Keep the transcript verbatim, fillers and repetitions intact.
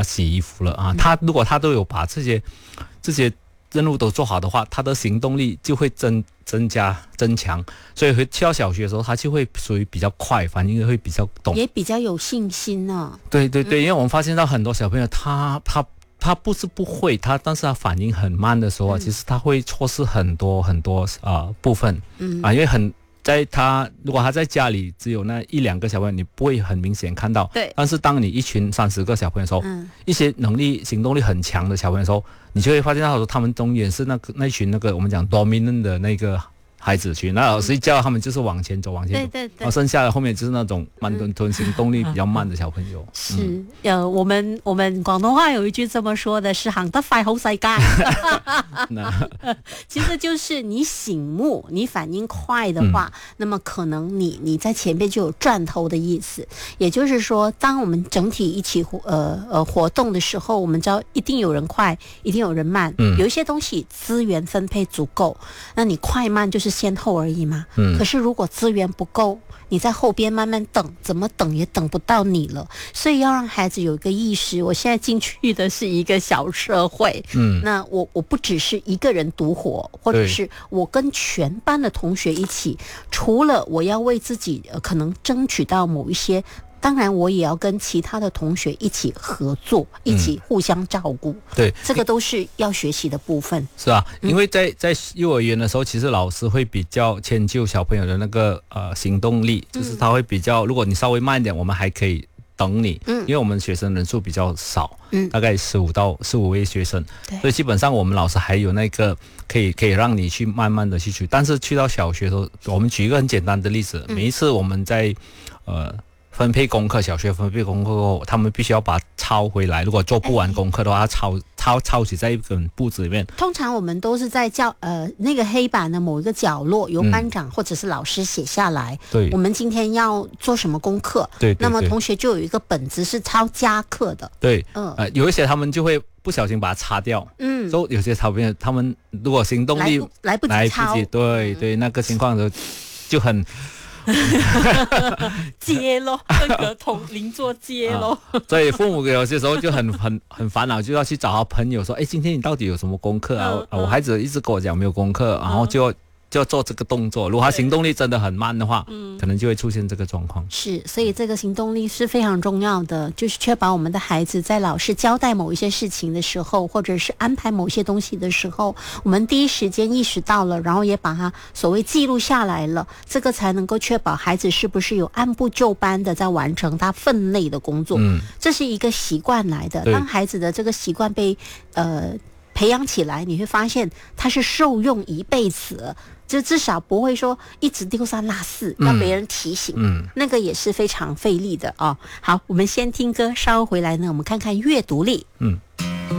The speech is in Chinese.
洗衣服了啊。嗯、他如果他都有把这些这些任务都做好的话，他的行动力就会增增加增强，所以会去到小学的时候，他就会属于比较快，反应会比较懂， 也比较有信心呢。 对对对，嗯、因为我们发现到很多小朋友他他。他不是不会，他但是他反应很慢的时候、嗯、其实他会错失很多很多啊、呃、部分，嗯啊，因为很在他如果他在家里只有那一两个小朋友，你不会很明显看到， 对。 但是当你一群三十个小朋友的时候，嗯，一些能力行动力很强的小朋友的时候，你就会发现到他们永远是那个那群那个我们讲 dominant 的那个孩子群，那老师一叫他们就是往前走，往前走， 对对对， 然后剩下的后面就是那种慢吞吞、行动力比较慢的小朋友。 是，嗯、呃，我们我们广东话有一句这么说的，是行得快好世界。其实就是你醒目，你反应快的话，嗯、那么可能你你在前面就有赚头的意思。也就是说，当我们整体一起呃呃活动的时候，我们知道一定有人快，一定有人慢。嗯，有一些东西资源分配足够，那你快慢就是先后而已嘛。嗯，可是如果资源不够，你在后边慢慢等，怎么等也等不到你了。所以要让孩子有一个意识，我现在进去的是一个小社会，嗯，那我我不只是一个人独活，或者是我跟全班的同学一起，除了我要为自己、呃、可能争取到某一些。当然我也要跟其他的同学一起合作，一起互相照顾、嗯、对，这个都是要学习的部分。 是啊，因为在在幼儿园的时候，其实老师会比较迁就小朋友的那个呃行动力，就是他会比较，如果你稍微慢一点，我们还可以等你，嗯，因为我们学生人数比较少，嗯，大概十五到十五位学生，对，所以基本上我们老师还有那个可以可以让你去慢慢的去取，但是去到小学的时候，我们举一个很简单的例子，每一次我们在呃。分配功课，小学分配功课后，他们必须要把它抄回来。如果做不完功课的话，抄抄抄起在一本簿子里面。 通常我们都是在教呃那个黑板的某一个角落，由班长或者是老师写下来。对、嗯，我们今天要做什么功课？对, 对, 对，那么同学就有一个本子是抄家课的。对，嗯，呃，有一些他们就会不小心把它擦掉。嗯，所以有些小朋友他们如果行动力来不及抄， 对对，那个情况就就很。 接咯，那个同邻座接咯、 啊，所以父母有些时候就很很很烦恼，就要去找他朋友说，哎，今天你到底有什么功课啊？嗯嗯、我孩子一直跟我讲没有功课，然后就。就要做这个动作，如果他行动力真的很慢的话，嗯，可能就会出现这个状况。 是，所以这个行动力是非常重要的，就是确保我们的孩子在老师交代某一些事情的时候，或者是安排某些东西的时候，我们第一时间意识到了，然后也把它所谓记录下来了，这个才能够确保孩子是不是有按部就班的在完成他分内的工作。嗯，这是一个习惯来的。当孩子的这个习惯被呃培养起来，你会发现他是受用一辈子。就至少不会说一直丢三落四，要别人提醒，嗯，那个也是非常费力的哦。好，我们先听歌，稍后回来呢，我们看看阅读力。嗯。